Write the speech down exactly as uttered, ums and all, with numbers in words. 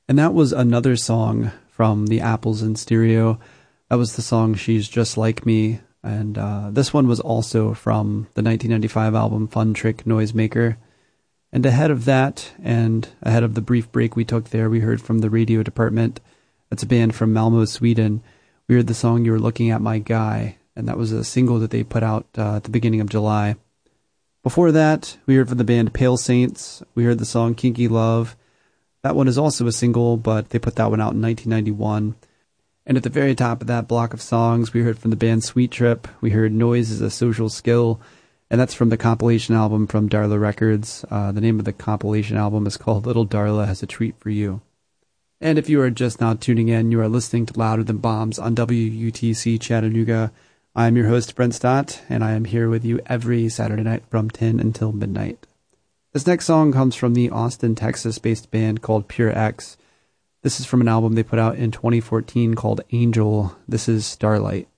And that was another song from the Apples in Stereo. That was the song She's Just Like Me. And uh, this one was also from the nineteen ninety-five album Fun Trick Noisemaker. And ahead of that, and ahead of the brief break we took there, we heard from the Radio Department. That's a band from Malmo, Sweden. We heard the song You Were Looking at My Guy, and that was a single that they put out uh, at the beginning of July. Before that, we heard from the band Pale Saints. We heard the song Kinky Love. That one is also a single, but they put that one out in nineteen ninety-one. And at the very top of that block of songs, we heard from the band Sweet Trip. We heard Noise is a Social Skill, and that's from the compilation album from Darla Records. Uh, the name of the compilation album is called Little Darla Has a Treat for You. And if you are just now tuning in, you are listening to Louder Than Bombs on W U T C Chattanooga. I am your host, Brent Stott, and I am here with you every Saturday night from ten until midnight. This next song comes from the Austin, Texas-based band called Pure X. This is from an album they put out in twenty fourteen called Angel. This is Starlight.